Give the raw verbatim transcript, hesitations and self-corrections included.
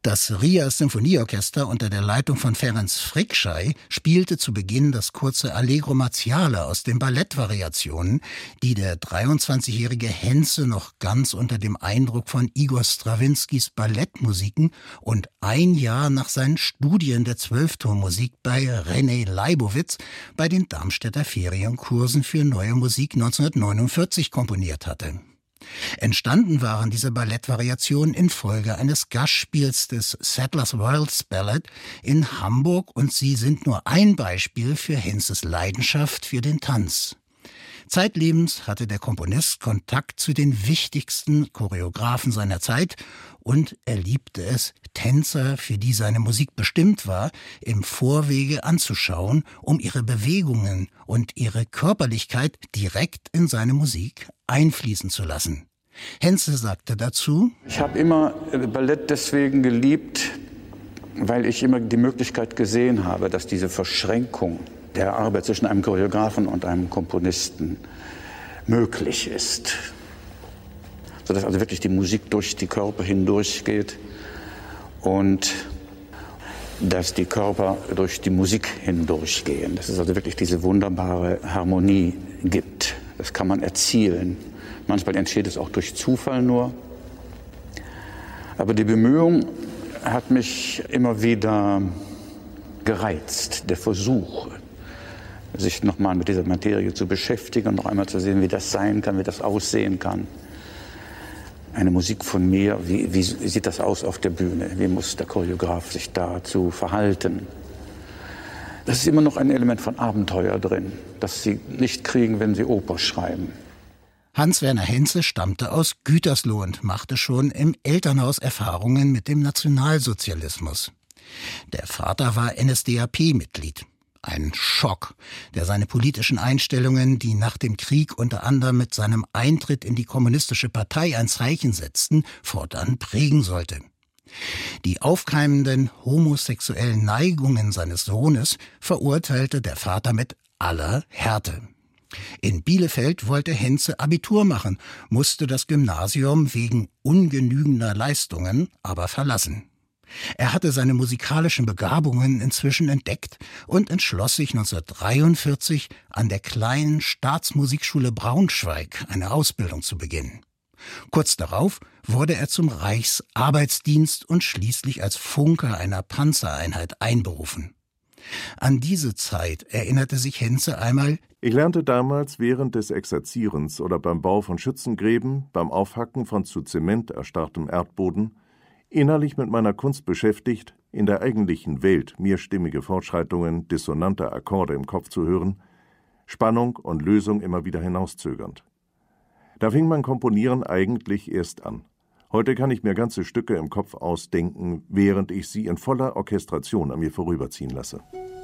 Das Riga Symphonieorchester unter der Leitung von Ferenc Frickschei spielte zu Beginn das kurze Allegro Marziale aus den Ballettvariationen, die der dreiundzwanzigjährige Henze noch ganz unter dem Eindruck von Igor Strawinskys Ballettmusiken und ein Jahr nach seinen Studien der Zwölftonmusik bei René Leibowitz bei den Darmstädter Ferienkursen für Neue Musik neunzehnhundertneunundvierzig komponiert hatte. Entstanden waren diese Ballettvariationen infolge eines Gastspiels des Sadler's Wells Ballet in Hamburg und sie sind nur ein Beispiel für Henzes Leidenschaft für den Tanz. Zeitlebens hatte der Komponist Kontakt zu den wichtigsten Choreografen seiner Zeit und er liebte es, Tänzer, für die seine Musik bestimmt war, im Vorwege anzuschauen, um ihre Bewegungen und ihre Körperlichkeit direkt in seine Musik einfließen zu lassen. Henze sagte dazu: Ich habe immer Ballett deswegen geliebt, weil ich immer die Möglichkeit gesehen habe, dass diese Verschränkung der Arbeit zwischen einem Choreografen und einem Komponisten möglich ist. Sodass also wirklich die Musik durch die Körper hindurchgeht und dass die Körper durch die Musik hindurchgehen. Dass es also wirklich diese wunderbare Harmonie gibt. Das kann man erzielen. Manchmal entsteht es auch durch Zufall nur. Aber die Bemühung hat mich immer wieder gereizt, der Versuch, sich nochmal mit dieser Materie zu beschäftigen und noch einmal zu sehen, wie das sein kann, wie das aussehen kann. Eine Musik von mir, wie, wie sieht das aus auf der Bühne? Wie muss der Choreograf sich dazu verhalten? Das ist immer noch ein Element von Abenteuer drin, das Sie nicht kriegen, wenn Sie Oper schreiben. Hans-Werner Henze stammte aus Gütersloh und machte schon im Elternhaus Erfahrungen mit dem Nationalsozialismus. Der Vater war N S D A P-Mitglied. Ein Schock, der seine politischen Einstellungen, die nach dem Krieg unter anderem mit seinem Eintritt in die Kommunistische Partei ein Zeichen setzten, fortan prägen sollte. Die aufkeimenden homosexuellen Neigungen seines Sohnes verurteilte der Vater mit aller Härte. In Bielefeld wollte Henze Abitur machen, musste das Gymnasium wegen ungenügender Leistungen aber verlassen. Er hatte seine musikalischen Begabungen inzwischen entdeckt und entschloss sich neunzehnhundertdreiundvierzig an der kleinen Staatsmusikschule Braunschweig eine Ausbildung zu beginnen. Kurz darauf wurde er zum Reichsarbeitsdienst und schließlich als Funker einer Panzereinheit einberufen. An diese Zeit erinnerte sich Henze einmal: Ich lernte damals während des Exerzierens oder beim Bau von Schützengräben, beim Aufhacken von zu Zement erstarrtem Erdboden, innerlich mit meiner Kunst beschäftigt, in der eigentlichen Welt mehrstimmige Fortschreitungen dissonanter Akkorde im Kopf zu hören, Spannung und Lösung immer wieder hinauszögernd. Da fing mein Komponieren eigentlich erst an. Heute kann ich mir ganze Stücke im Kopf ausdenken, während ich sie in voller Orchestration an mir vorüberziehen lasse.